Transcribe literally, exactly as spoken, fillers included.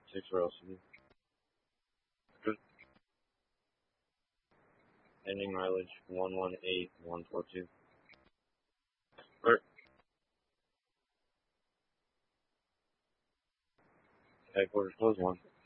six for L C D. Good. Ending mileage one one eight one four two. Clear. Headquarters close one.